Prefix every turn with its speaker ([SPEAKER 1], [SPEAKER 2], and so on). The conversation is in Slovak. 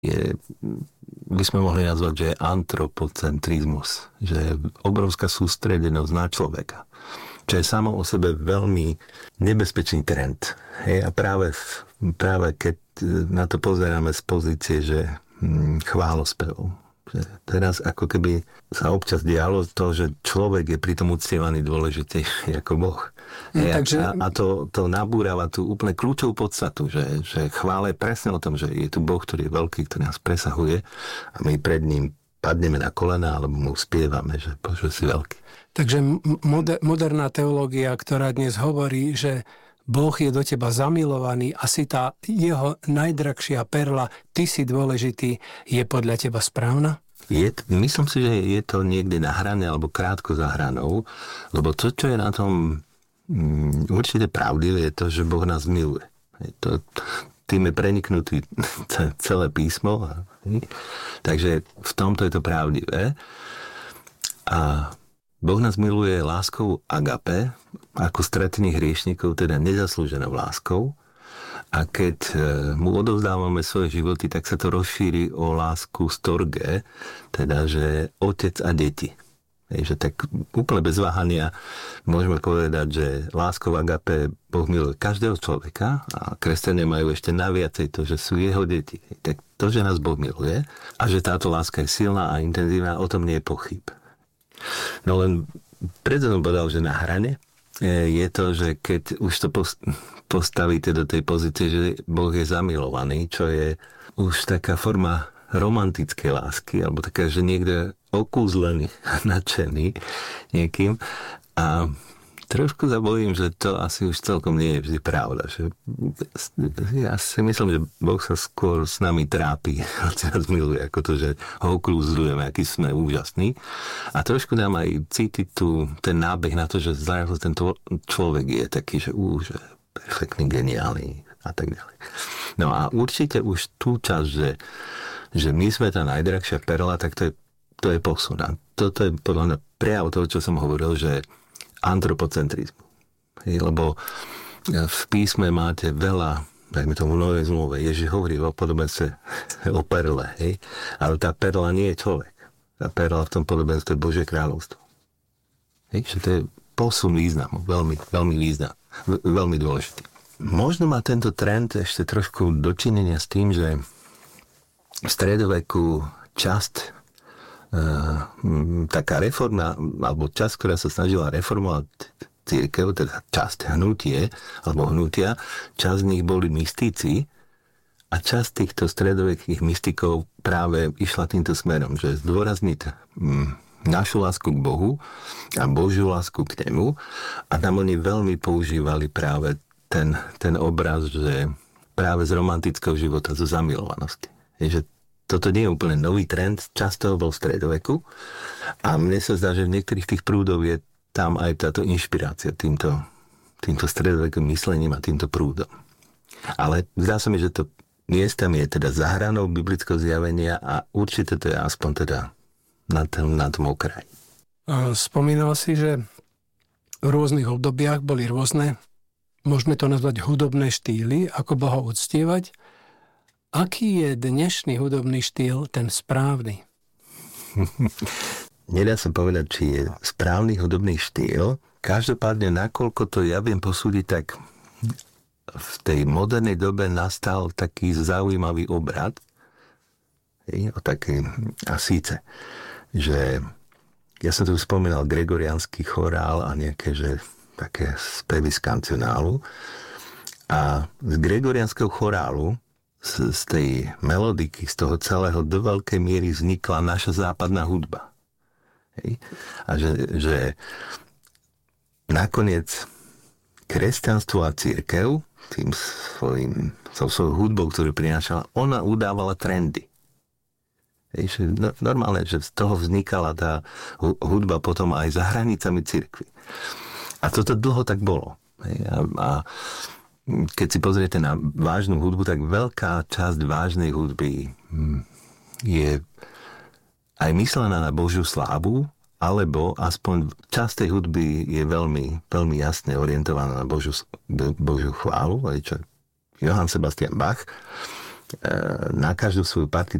[SPEAKER 1] by sme mohli nazvať, že je antropocentrizmus, že je obrovská sústredenosť na človeka, čo je samo o sebe veľmi nebezpečný trend. Hej? A práve keď na to pozeráme z pozície, že chválospev. Teraz ako keby sa občas dialo to, že človek je pritom uctievaný dôležitejší ako Boh. A to nabúrava tú úplne kľúčovú podstatu, že chvála je presne o tom, že je tu Boh, ktorý je veľký, ktorý nás presahuje a my pred ním padneme na kolena alebo mu spievame, že Bože, si veľký.
[SPEAKER 2] Takže moderná teológia, ktorá dnes hovorí, že Boh je do teba zamilovaný a si tá jeho najdrahšia perla, ty si dôležitý, je podľa teba správna?
[SPEAKER 1] Myslím si, že je to niekde na hrane alebo krátko za hranou, lebo to, čo je na tom určite pravdivé, je to, že Boh nás miluje. Tým je preniknutý celé písmo. Takže v tomto je to pravdivé. A Boh nás miluje láskou agape, ako stretných hriešnikov, teda nezaslúženou láskou. A keď mu odovzdávame svoje životy, tak sa to rozšíri o lásku storge, teda že otec a deti. Že tak úplne bez váhania môžeme povedať, že láskou agape Boh miluje každého človeka a kresťania majú ešte naviacej to, že sú jeho deti. Tak to, že nás Boh miluje a že táto láska je silná a intenzívna, o tom nie je pochyb. No len preto som povedal, že na hrane je to, že keď už to postavíte do tej pozície, že Boh je zamilovaný, čo je už taká forma romantickej lásky, alebo taká, že niekto je okúzlený a nadšený niekým. A trošku sa bojím, že to asi už celkom nie je vždy pravda. Že ja si myslím, že Boh sa skôr s nami trápi, hoci nás miluje, ako to, že ho okúzľujeme, aký sme úžasní. A trošku nám aj cítiť ten nábeh na to, že zrazu ten človek je taký, že perfektný, geniálny a tak ďalej. No a určite už tú časť, že my sme tá najdrahšia perla, tak to je posun. A toto je podľa mňa prejav toho, čo som hovoril, že antropocentrizmu. Lebo v písme máte veľa, dajme tomu v Novej zmluve, Ježiš hovorí o podobenstve o perle, hej? Ale tá perla nie je človek. Tá perla v tom podobenstve je Božie kráľovstvo. Hej? Že to je posun významu, veľmi, veľmi význam, veľmi dôležitý. Možno má tento trend ešte trošku dočinenia s tým, že v stredoveku taká reforma, alebo časť, ktorá sa snažila reformovať cirkev, teda časť hnutia, časť z nich boli mystici a časť týchto stredovekých mystikov práve išla týmto smerom, že zdôrazniť našu lásku k Bohu a Božiu lásku k nemu a tam oni veľmi používali práve ten obraz, že práve z romantického života, zo zamilovanosti. Že toto nie je úplne nový trend, často bol v stredoveku a mne sa zdá, že v niektorých tých prúdov je tam aj táto inšpirácia týmto stredovekým myslením a týmto prúdom. Ale zdá sa mi, že to miestam je teda za hranou biblického zjavenia a určite to je aspoň teda na tom okraji.
[SPEAKER 2] Spomínal si, že v rôznych obdobiach boli rôzne, môžeme to nazvať hudobné štýly, ako Boha uctievať. Aký je dnešný hudobný štýl ten správny?
[SPEAKER 1] Nedá sa povedať, či je správny hudobný štýl. Každopádne, nakoľko to ja viem posúdiť, tak v tej modernej dobe nastal taký zaujímavý obrad. A síce, že ja som tu spomínal gregoriánsky chorál a nejaké, že také spevy z kancionálu. A z gregoriánskeho chorálu z tej melodiky, z toho celého do veľkej miery vznikla naša západná hudba. Hej? A že nakoniec kresťanstvo a cirkev so svojou hudbou, ktorú prinášala, ona udávala trendy. Hej? Že normálne, že z toho vznikala tá hudba potom aj za hranicami cirkvi. A toto dlho tak bolo. Hej? A keď si pozriete na vážnu hudbu, tak veľká časť vážnej hudby je aj myslená na Božiu slávu, alebo aspoň časť tej hudby je veľmi, veľmi jasne orientovaná na Božiu chválu, čo Johann Sebastian Bach. na každú svoju